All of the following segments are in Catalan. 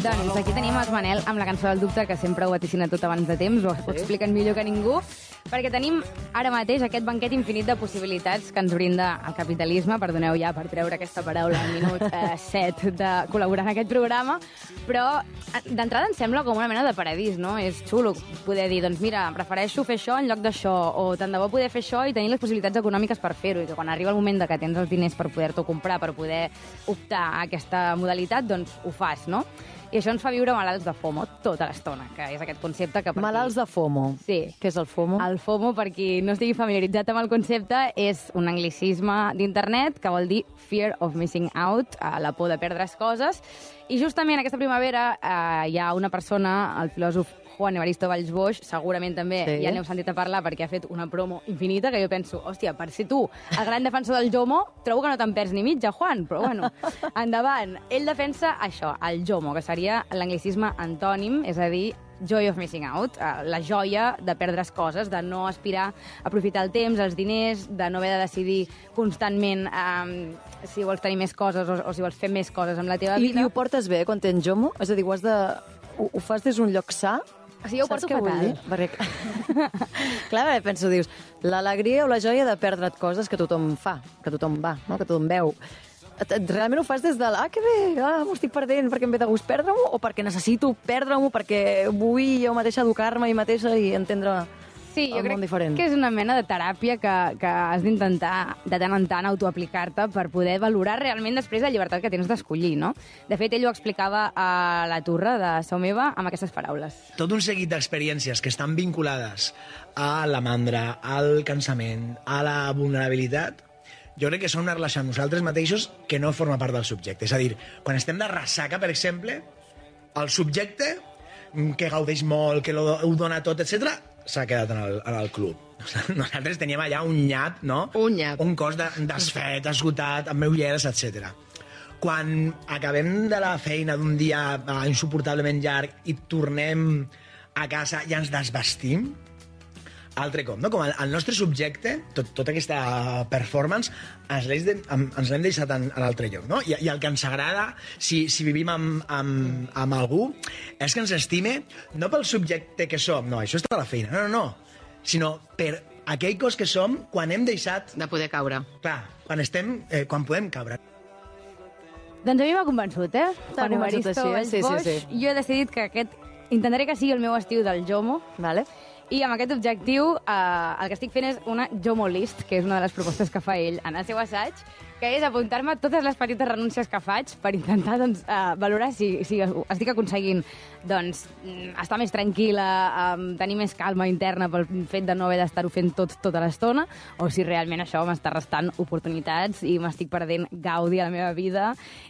Doncs aquí tenim els Manel amb la cançó del dubte, que sempre ho vaticina tot abans de temps, ho expliquen millor que ningú, perquè tenim ara mateix aquest banquet infinit de possibilitats que ens brinda el capitalisme, perdoneu ja per treure aquesta paraula al minut 7 de col·laborar en aquest programa, però d'entrada em sembla com una mena de paradís, no? És xulo poder dir, doncs mira, prefereixo fer això en lloc d'això, o tant de bo poder fer això i tenir les possibilitats econòmiques per fer-ho, i que quan arriba el moment de que tens els diners per poder-t'ho comprar, per poder optar a aquesta modalitat, doncs ho fas, no? I això ens fa viure malalts de FOMO tota l'estona, que és aquest concepte que... Malalts de FOMO. Sí. Què és el FOMO? El FOMO, per qui no estigui familiaritzat amb el concepte, és un anglicisme d'internet que vol dir Fear of Missing Out, la por de perdre's coses. I justament aquesta primavera hi ha una persona, el filòsof Juan Evaristo Valls Boix, segurament també ja n'heu sentit a parlar perquè ha fet una promo infinita, que jo penso, hòstia, per ser tu el gran defensor del JOMO, trobo que no te'n perds ni mitja, Juan, però bueno, endavant. Ell defensa això, el JOMO, que seria l'anglicisme antònim, és a dir, Joy of Missing Out, la joia de perdre's coses, de no aspirar a aprofitar el temps, els diners, de no haver de decidir constantment si vols tenir més coses o si vols fer més coses amb la teva vida. I ho portes bé quan tens JOMO? És a dir, ho fas des d'un lloc sa? Sí, jo ho porto fatal. Clar, penso, dius, l'alegria o la joia de perdre't coses que tothom fa, que tothom va, no? Que tothom veu. Realment ho fas des de que bé, m'ho estic perdent perquè em ve de gust perdre-m'ho, o perquè necessito perdre-m'ho, perquè vull jo mateixa educar-me i mateixa i entendre el món diferent? Sí, jo crec que és una mena de teràpia que has d'intentar de tant en tant autoaplicar-te per poder valorar realment després la llibertat que tens d'escollir, no? De fet, ell ho explicava a la Turra de Seu Meva amb aquestes paraules. Tot un seguit d'experiències que estan vinculades a la mandra, al cansament, a la vulnerabilitat, jo crec que són una relació amb nosaltres mateixos que no forma part del subjecte. És a dir, quan estem de ressaca, per exemple, el subjecte, que gaudeix molt, que ho dona tot, etc., s'ha quedat en el club. Nosaltres teníem allà un nyap, no? Un nyap. Un cos desfet, esgotat, amb meulleres, etc. Quan acabem de la feina d'un dia insuportablement llarg i tornem a casa i ens desvestim, altre cop, no? Com el nostre subjecte, tota aquesta performance, ens l'hem deixat en l'altre lloc, no? I el que ens agrada, si vivim amb algú, és que ens estime no pel subjecte que som, no, això està a la feina, no, sinó per aquell cos que som quan hem deixat... De poder caure. Clar, quan podem caure. Doncs a mi m'ha convençut, T'ha convençut així, sí. Jo he decidit que intentaré que sigui el meu estiu del JOMO, Vale. i amb aquest objectiu el que estic fent és una JOMO list, que és una de les propostes que fa ell en el seu assaig, que és apuntar-me totes les petites renúncies que faig per intentar valorar si estic aconseguint estar més tranquil·la, tenir més calma interna pel fet de no haver d'estar-ho fent tota l'estona, o si realment això m'està restant oportunitats i m'estic perdent gaudi a la meva vida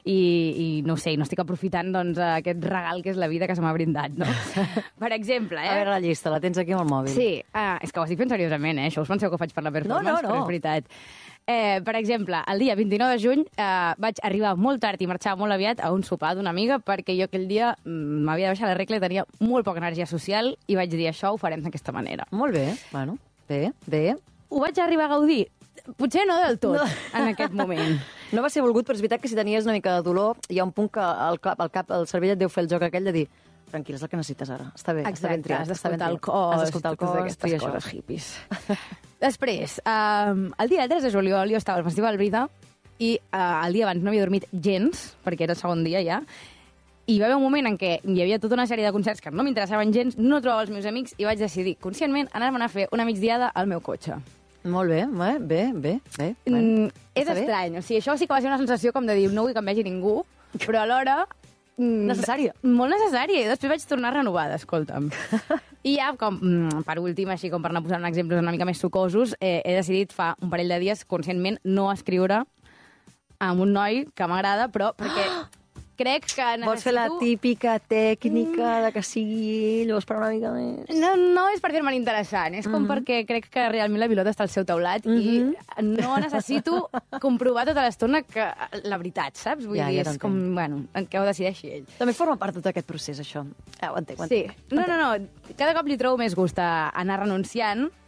i no ho sé, no estic aprofitant aquest regal que és la vida que se m'ha brindat, no? Per exemple, A veure la llista, la tens aquí amb el mòbil. Sí, és que ho estic fent seriosament, això us penseu que ho faig per la performance, No. però és veritat. Per exemple, el dia 29 de juny vaig arribar molt tard i marxar molt aviat a un sopar d'una amiga perquè jo aquell dia m'havia de baixar la regla i tenia molt poca energia social i vaig dir això ho farem d'aquesta manera. Molt bé, bueno, bé. Ho vaig arribar a gaudir? Potser no del tot, en aquest moment. No va ser volgut, però és veritat que si tenies una mica de dolor, hi ha un punt que el cervell et deu fer el joc aquell de dir tranquil, és el que necessites ara. Està bé, exacte, està ben triat. Has d'escoltar el cos, has d'escoltar el cos, aquestes coses hippies. Després, el dia 3 de juliol jo estava al Festival Brida i el dia abans no havia dormit gens, perquè era el segon dia ja, i va haver un moment en què hi havia tota una sèrie de concerts que no m'interessaven gens, no trobava els meus amics i vaig decidir conscientment anar-me'n a fer una migdiada al meu cotxe. Molt bé, bé. Bueno, és estrany, o sigui, això sí que va ser una sensació com de dir no vull que em vegi ningú, però alhora... necessària. Molt necessària, i després vaig tornar renovada, escolta'm. I ja, com, per últim, així com per anar posant exemples una mica més sucosos, he decidit fa un parell de dies conscientment no escriure amb un noi que m'agrada, però perquè crec que necessito... Vols fer la típica tècnica de que sigui ell o esperar una mica més? No és per fer-me l'interessant, és com perquè crec que realment la pilota està al seu taulat i no necessito comprovar tota l'estona que la veritat, saps? Vull dir, és com, bueno, que ho decideixi ell. També forma part de tot aquest procés, això. Ho entenc. Sí. No. Cada cop li trobo més gust a anar renunciant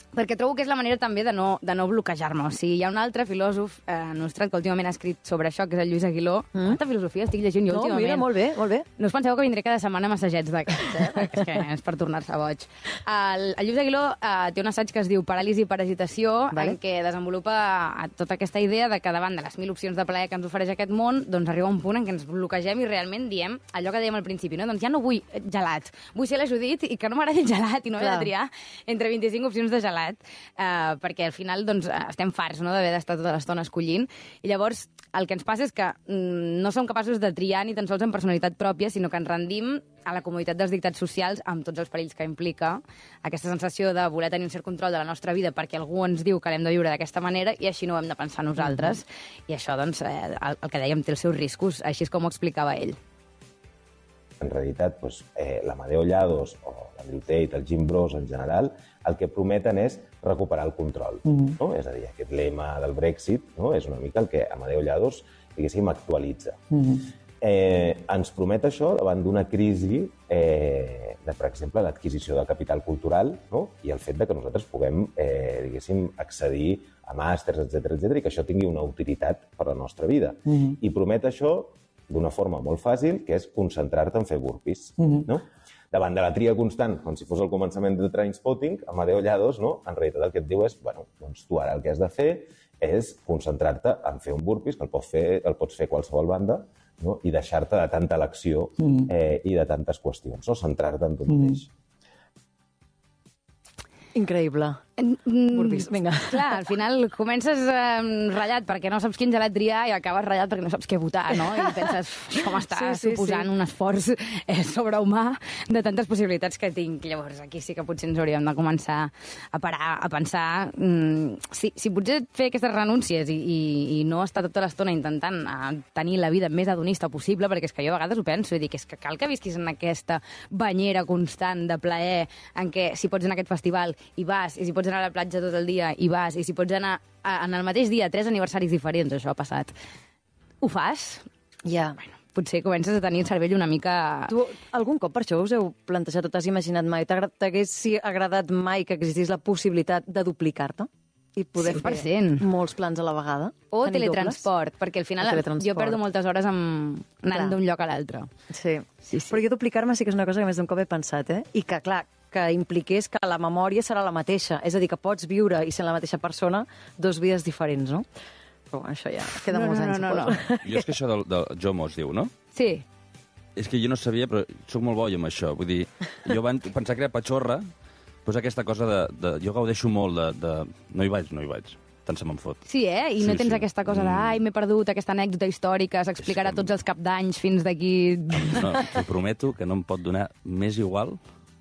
perquè trobo que és la manera també de no bloquejar-me. O sigui, hi ha un altre filòsof nostrat que últimament ha escrit sobre això, que és el Lluís Aguiló. Quanta filosofia estic llegint jo últimament. Mira, molt bé, molt bé. No us penseu que vindré cada setmana a massatgets d'aquests, perquè és que és per tornar-se boig. El Lluís Aguiló té un assaig que es diu Paràlisi per agitació, en què desenvolupa tota aquesta idea de que davant de les 1000 opcions de plaer que ens ofereix aquest món, doncs arriba un punt en què ens bloquegem i realment diem allò que dèiem al principi, no? Doncs ja no vull gelat, vull ser la Judit i que no m'agradi el gelat i no haver de triar entre 25 opcions de gelat. Perquè al final doncs, estem farts, no?, d'haver d'estar tota l'estona escollint, i llavors el que ens passa és que no som capaços de triar ni tan sols en personalitat pròpia, sinó que ens rendim a la comoditat dels dictats socials amb tots els perills que implica aquesta sensació de voler tenir un cert control de la nostra vida perquè algú ens diu que l'hem de viure d'aquesta manera i així no ho hem de pensar nosaltres. I això, doncs, el que dèiem, té els seus riscos, així és com ho explicava ell. En realitat, doncs, l'Amadeo Llados o l'Andrew Tate, el Jim Bros en general, el que prometen és recuperar el control. No? És a dir, aquest lema del Brexit, no? És una mica el que Amadeo Llados, diguéssim, actualitza. Ens promet això davant d'una crisi de, per exemple, l'adquisició del capital cultural, no? I el fet de que nosaltres puguem, diguéssim, accedir a màsters, etc, i que això tingui una utilitat per a la nostra vida. I promet això d'una forma molt fàcil, que és concentrar-te en fer burpees. No? Davant de la tria constant, com si fos el començament del Trainspotting, Amadeo Llados, no? En realitat el que et diu és, bueno, doncs tu ara el que has de fer és concentrar-te en fer un burpees, que el pots fer qualsevol banda, no? I deixar-te de tanta elecció i de tantes qüestions, no? Centrar-te en tu mateix. Increïble. Burpees, vinga. Clar, al final comences ratllat perquè no saps quin gelat triar i acabes ratllat perquè no saps què votar, no? I penses, com està suposant un esforç sobrehumà de tantes possibilitats que tinc. Llavors, aquí sí que potser ens hauríem de començar a parar, a pensar si potser fer aquestes renúncies i no estar tota l'estona intentant tenir la vida més hedonista possible, perquè és que jo a vegades ho penso i dic, és que cal que visquis en aquesta banyera constant de plaer en què si pots anar a aquest festival i vas, i si pots anar a la platja tot el dia i vas, i si pots anar en el mateix dia a 3 aniversaris diferents, això ha passat. Ho fas? Ja. Bueno, potser comences a tenir el cervell una mica... Tu algun cop per això us heu plantejat o t'has imaginat mai? T'hagués agradat mai que existís la possibilitat de duplicar-te? I poder 100%. fer molts plans a la vegada? O teletransport, perquè al final jo perdo moltes hores anant d'un lloc a l'altre. Sí. Però jo duplicar-me sí que és una cosa que més d'un cop he pensat, I que, clar, que impliqués que la memòria serà la mateixa. És a dir, que pots viure i ser la mateixa persona 2 vides diferents, no? Però això ja queda molts anys. No. Jo és que això del JOMO es diu, no? Sí. És que jo no sabia, però soc molt boi amb això. Vull dir, jo van pensar que era patxorra, doncs aquesta cosa de jo gaudeixo molt de no hi vaig, tant se me'n fot. Sí, I no tens aquesta cosa de ai, m'he perdut aquesta anècdota històrica, s'explicarà tots els cap d'anys fins d'aquí... No, t'ho prometo que no em pot donar més igual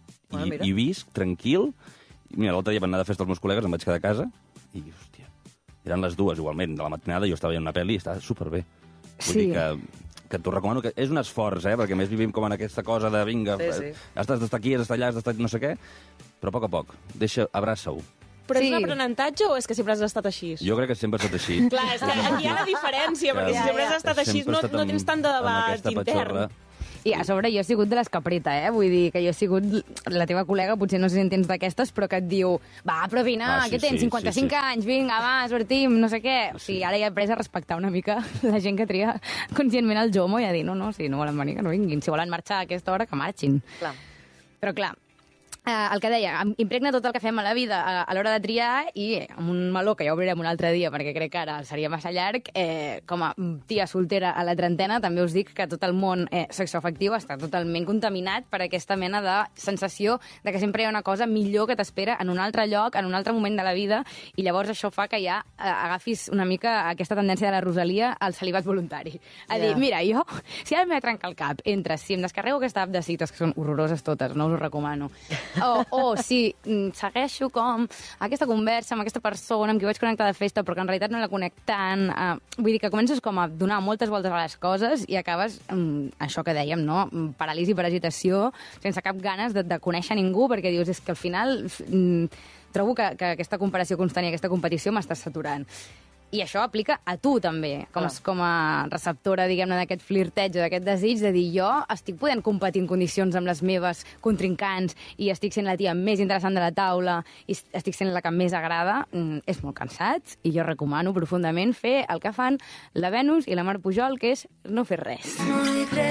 i visc, tranquil. Mira, l'altre dia van anar de festa els meus col·legues, em vaig quedar a casa i, hòstia, eren les 2 igualment, de la matinada, jo estava veient una pel·li i estava superbé. Vull dir que t'ho recomano, que és un esforç, perquè a més vivim com en aquesta cosa de vinga, has d'estar aquí, has d'estar allà, has d'estar no sé què, però a poc, abraça-ho. Però és un aprenentatge o és que sempre has estat així? Jo crec que sempre ha estat així. Clar, és que aquí hi ha la diferència, perquè si sempre has estat així no tens tant de debat intern. I a sobre jo he sigut de l'escapreta, Vull dir que jo he sigut la teva col·lega, potser no sé si en tens d'aquestes, però que et diu, va, però vine, que tens 55 anys, vinga, va, sortim, no sé què. O sigui, ara ja he après a respectar una mica la gent que tria conscientment el JOMO i a dir, no, si no volen venir, que no vinguin. Si volen marxar a aquesta hora, que marxin. Clar. Però clar, el que deia, impregna tot el que fem a la vida a l'hora de triar i amb un meló que ja obrirem un altre dia perquè crec que ara seria massa llarg, com a tia soltera a la trentena també us dic que tot el món sexoafectiu està totalment contaminat per aquesta mena de sensació de que sempre hi ha una cosa millor que t'espera en un altre lloc, en un altre moment de la vida, i llavors això fa que ja agafis una mica aquesta tendència de la Rosalia al celibat voluntari. A dir, mira, jo, si ara m'he de trencar el cap entre si em descarrego aquesta app de cites, que són horroroses totes, no us ho recomano, o si segueixo com aquesta conversa amb aquesta persona amb qui vaig connectar de festa però que en realitat no la conec tant, vull dir que comences com a donar moltes voltes a les coses i acabes, això que dèiem, no? Paràlisi per agitació, sense cap ganes de conèixer ningú, perquè dius, és que al final trobo que aquesta comparació constant i aquesta competició m'està saturant. I això aplica a tu, també, com a receptora, diguem-ne, d'aquest flirteig o d'aquest desig de dir jo estic podent competir en condicions amb les meves contrincants i estic sent la tia més interessant de la taula i estic sent la que més agrada. És molt cansat i jo recomano profundament fer el que fan la Venus i la Mar Pujol, que és no fer res.